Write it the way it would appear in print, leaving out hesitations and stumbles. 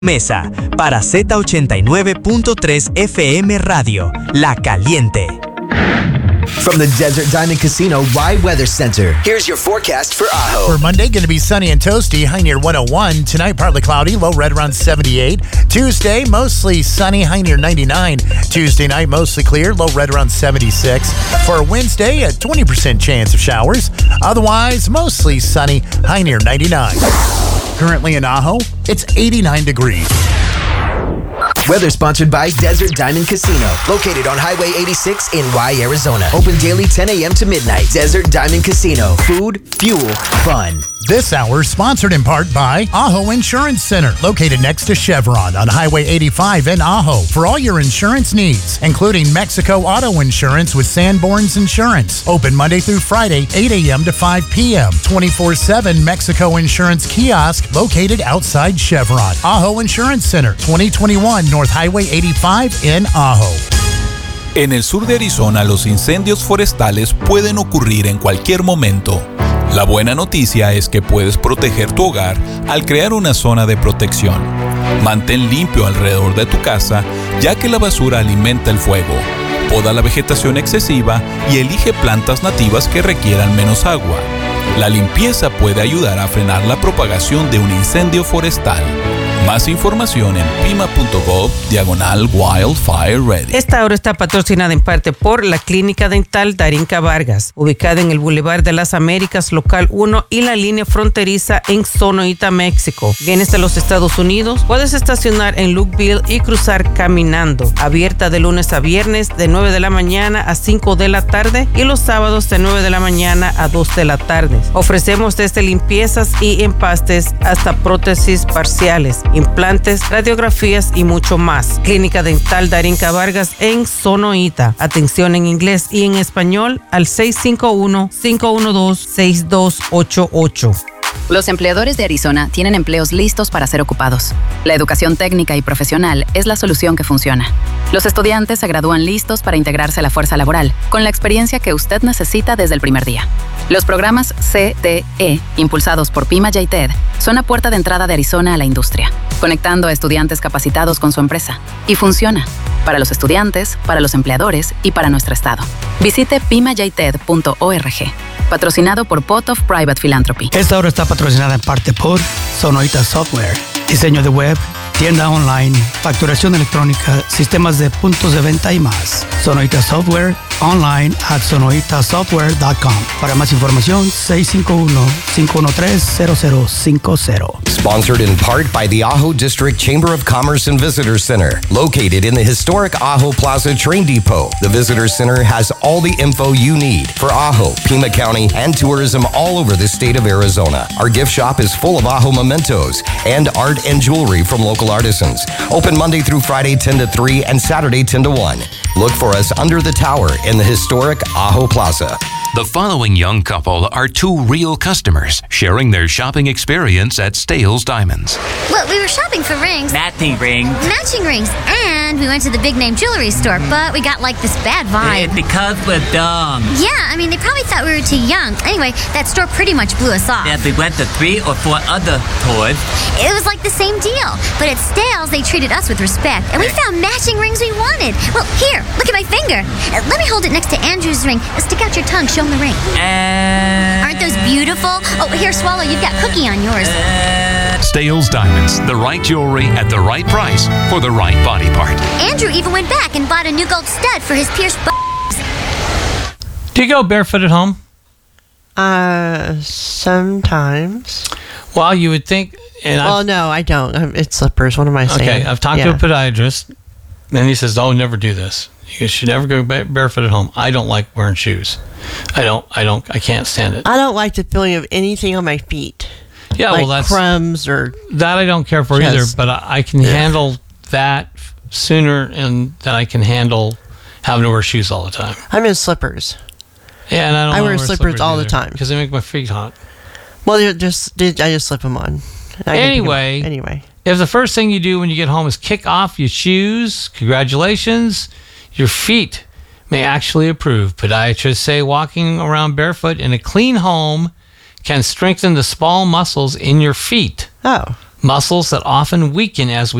Mesa para Z89.3 FM Radio, La Caliente. From the Desert Diamond Casino Rye Weather Center, here's your forecast for Ajo. For Monday, going to be sunny and toasty, high near 101. Tonight, partly cloudy, low right around 78. Tuesday, mostly sunny, high near 99. Tuesday night, mostly clear, low right around 76. For Wednesday, a 20% chance of showers. Otherwise, mostly sunny, high near 99. Currently in Ajo, it's 89 degrees. Weather sponsored by Desert Diamond Casino, located on Highway 86 in Rye, Arizona. Open daily 10 a.m. to midnight. Desert Diamond Casino. Food, fuel, fun. This hour sponsored in part by Ajo Insurance Center, located next to Chevron on Highway 85 in Ajo. For all your insurance needs, including Mexico Auto Insurance with Sanborn's Insurance. Open Monday through Friday, 8 a.m. to 5 p.m. 24/7 Mexico Insurance Kiosk, located outside Chevron. Ajo Insurance Center, 2021 North Highway 85 in Ajo. En el sur de Arizona, los incendios forestales pueden ocurrir en cualquier momento. La buena noticia es que puedes proteger tu hogar al crear una zona de protección. Mantén limpio alrededor de tu casa, ya que la basura alimenta el fuego. Poda la vegetación excesiva y elige plantas nativas que requieran menos agua. La limpieza puede ayudar a frenar la propagación de un incendio forestal. Más información en pima.gov/wildfire ready. Esta hora está patrocinada en parte por la Clínica Dental Darinka Vargas, ubicada en el Boulevard de las Américas, local 1 y la línea fronteriza en Sonoita, México. ¿Vienes de los Estados Unidos? Puedes estacionar en Lukeville y cruzar caminando. Abierta de lunes a viernes de 9 de la mañana a 5 de la tarde y los sábados de 9 de la mañana a 2 de la tarde. Ofrecemos desde limpiezas y empastes hasta prótesis parciales, implantes, radiografías y mucho más. Clínica Dental Darinka Vargas en Sonoita. Atención en inglés y en español al 651-512-6288. Los empleadores de Arizona tienen empleos listos para ser ocupados. La educación técnica y profesional es la solución que funciona. Los estudiantes se gradúan listos para integrarse a la fuerza laboral, con la experiencia que usted necesita desde el primer día. Los programas CTE, impulsados por Pima JTED, son la puerta de entrada de Arizona a la industria, conectando a estudiantes capacitados con su empresa. Y funciona. Para los estudiantes, para los empleadores y para nuestro estado. Visite pimajted.org. Patrocinado por Pot of Private Philanthropy. Esta hora está patrocinada en parte por Sonoita Software. Diseño de web, tienda online, facturación electrónica, sistemas de puntos de venta y más. Sonoita Software, online at sonoitasoftware.com. Para más información, 651-513-0050. Sponsored in part by the Ajo District Chamber of Commerce and Visitor Center, located in the historic Ajo Plaza Train Depot. The Visitor Center has all the info you need for Ajo, Pima County, and tourism all over the state of Arizona. Our gift shop is full of Ajo mementos and art and jewelry from local artisans. Open Monday through Friday 10 to 3 and Saturday 10 to 1. Look for us under the tower in the historic Ajo Plaza. The following young couple are two real customers sharing their shopping experience at Stales Diamonds. Well, we were shopping for rings. Matching rings. And we went to the big name jewelry store, but we got like this bad vibe. Because we're dumb. Yeah, I mean, they probably thought we were too young. Anyway, that store pretty much blew us off. Yeah, we went to 3 or 4 other stores. It was like the same deal, but at Stales, they treated us with respect, and we found matching rings we wanted. Well, here, look at my finger. Let me hold it next to Andrew's ring. Stick out your tongue, show him the ring. Aren't those beautiful? Oh, here, Swallow, you've got cookie on yours. Stales Diamonds, the right jewelry at the right price for the right body part. Andrew even went back and bought a new gold stud for his pierced Do you go barefoot at home? Sometimes. Well, you would think... no, I don't. It's slippers. What am I saying? Okay, I've talked to a podiatrist, and he says, "Oh, never do this. You should never go barefoot at home." I don't like wearing shoes. I can't stand it. I don't like the feeling of anything on my feet. Yeah, like well, that's crumbs or that I don't care for either. But I can handle that sooner than I can handle having to wear shoes all the time. I'm in slippers. Yeah, and I wear slippers all the time because they make my feet hot. Well, I just slip them on. Anyway, if the first thing you do when you get home is kick off your shoes, congratulations, your feet may actually improve. Podiatrists say walking around barefoot in a clean home can strengthen the small muscles in your feet. Oh. muscles that often weaken as we